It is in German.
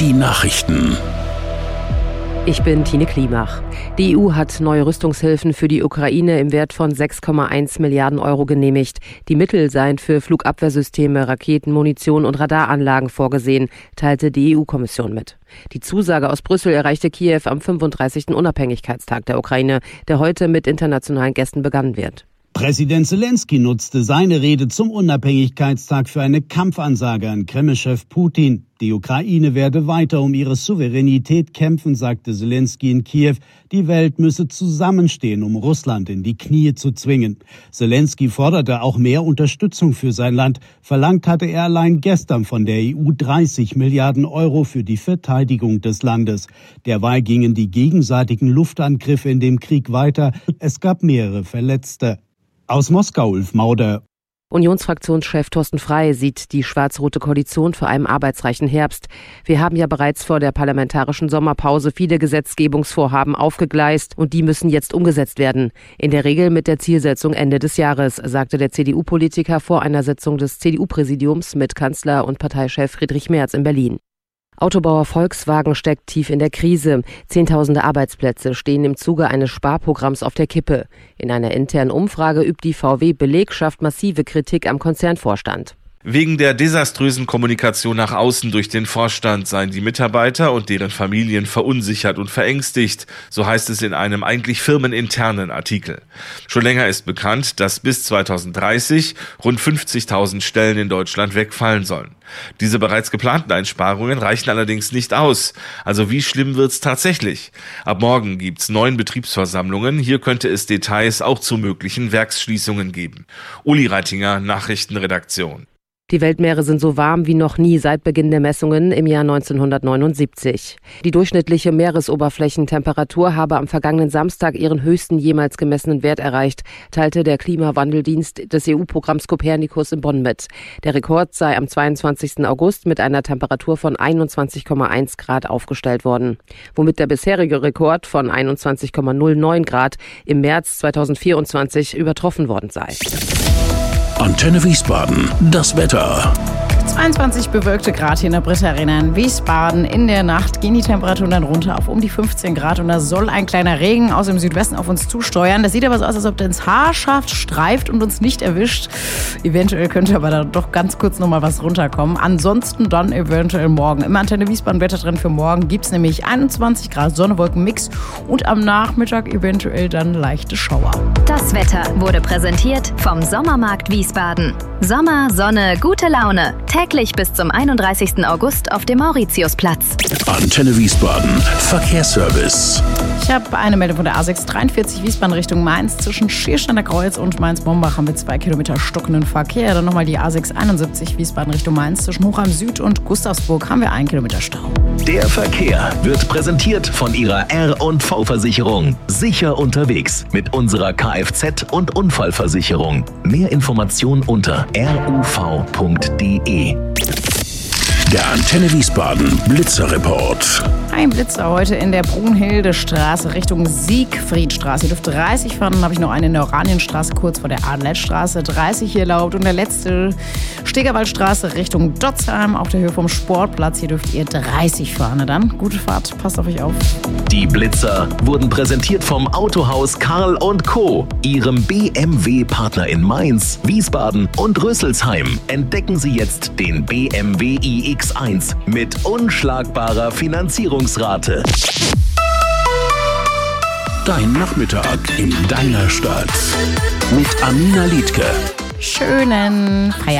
Die Nachrichten. Ich bin Tine Klimach. Die EU hat neue Rüstungshilfen für die Ukraine im Wert von 6,1 Milliarden Euro genehmigt. Die Mittel seien für Flugabwehrsysteme, Raketen, Munition und Radaranlagen vorgesehen, teilte die EU-Kommission mit. Die Zusage aus Brüssel erreichte Kiew am 35. Unabhängigkeitstag der Ukraine, der heute mit internationalen Gästen begangen wird. Präsident Selenskyj nutzte seine Rede zum Unabhängigkeitstag für eine Kampfansage an Kreml-Chef Putin. Die Ukraine werde weiter um ihre Souveränität kämpfen, sagte Selenskyj in Kiew. Die Welt müsse zusammenstehen, um Russland in die Knie zu zwingen. Selenskyj forderte auch mehr Unterstützung für sein Land. Verlangt hatte er allein gestern von der EU 30 Milliarden Euro für die Verteidigung des Landes. Derweil gingen die gegenseitigen Luftangriffe in dem Krieg weiter. Es gab mehrere Verletzte. Aus Moskau, Ulf Mauder. Unionsfraktionschef Thorsten Frey sieht die schwarz-rote Koalition für einen arbeitsreichen Herbst. Wir haben ja bereits vor der parlamentarischen Sommerpause viele Gesetzgebungsvorhaben aufgegleist und die müssen jetzt umgesetzt werden. In der Regel mit der Zielsetzung Ende des Jahres, sagte der CDU-Politiker vor einer Sitzung des CDU-Präsidiums mit Kanzler und Parteichef Friedrich Merz in Berlin. Autobauer Volkswagen steckt tief in der Krise. Zehntausende Arbeitsplätze stehen im Zuge eines Sparprogramms auf der Kippe. In einer internen Umfrage übt die VW-Belegschaft massive Kritik am Konzernvorstand. Wegen der desaströsen Kommunikation nach außen durch den Vorstand seien die Mitarbeiter und deren Familien verunsichert und verängstigt, so heißt es in einem eigentlich firmeninternen Artikel. Schon länger ist bekannt, dass bis 2030 rund 50.000 Stellen in Deutschland wegfallen sollen. Diese bereits geplanten Einsparungen reichen allerdings nicht aus. Also wie schlimm wird's tatsächlich? Ab morgen gibt's 9 Betriebsversammlungen. Hier könnte es Details auch zu möglichen Werksschließungen geben. Uli Reitinger, Nachrichtenredaktion. Die Weltmeere sind so warm wie noch nie seit Beginn der Messungen im Jahr 1979. Die durchschnittliche Meeresoberflächentemperatur habe am vergangenen Samstag ihren höchsten jemals gemessenen Wert erreicht, teilte der Klimawandeldienst des EU-Programms Copernicus in Bonn mit. Der Rekord sei am 22. August mit einer Temperatur von 21,1 Grad aufgestellt worden, womit der bisherige Rekord von 21,09 Grad im März 2024 übertroffen worden sei. Antenne Wiesbaden, das Wetter. 22 bewölkte Grad hier in der Britta Arena in Wiesbaden. In der Nacht gehen die Temperaturen dann runter auf um die 15 Grad und da soll ein kleiner Regen aus dem Südwesten auf uns zusteuern. Das sieht aber so aus, als ob der ins Haarschaft streift und uns nicht erwischt. Eventuell könnte aber da doch ganz kurz nochmal was runterkommen. Ansonsten dann eventuell morgen. Im Antenne Wiesbaden Wettertrend für morgen gibt es nämlich 21 Grad Sonne-Wolken-Mix und am Nachmittag eventuell dann leichte Schauer. Das Wetter wurde präsentiert vom Sommermarkt Wiesbaden. Sommer, Sonne, gute Laune. Täglich bis zum 31. August auf dem Mauritiusplatz. Antenne Wiesbaden, Verkehrsservice. Ich habe eine Meldung von der A643 Wiesbaden Richtung Mainz. Zwischen Schiersteiner Kreuz und Mainz-Mombach haben wir 2 Kilometer stockenden Verkehr. Dann nochmal die A671 Wiesbaden Richtung Mainz. Zwischen Hochheim Süd und Gustavsburg haben wir 1 Kilometer Stau. Der Verkehr wird präsentiert von Ihrer R&V-Versicherung. Sicher unterwegs mit unserer Kfz- und Unfallversicherung. Mehr Informationen unter ruv.de. Der Antenne Wiesbaden Blitzerreport. Ein Blitzer heute in der Brunhildestraße Richtung Siegfriedstraße. Ihr dürft 30 fahren. Dann habe ich noch eine in der Oranienstraße kurz vor der Adlettstraße. 30 hier erlaubt. Und der letzte Stegerwaldstraße Richtung Dotzheim auf der Höhe vom Sportplatz. Hier dürft ihr 30 fahren. Dann gute Fahrt. Passt auf euch auf. Die Blitzer wurden präsentiert vom Autohaus Karl & Co., Ihrem BMW-Partner in Mainz, Wiesbaden und Rüsselsheim. Entdecken Sie jetzt den BMW iX1 mit unschlagbarer Finanzierungsrate. Dein Nachmittag in deiner Stadt. Mit Amina Liedke. Schönen Feierabend.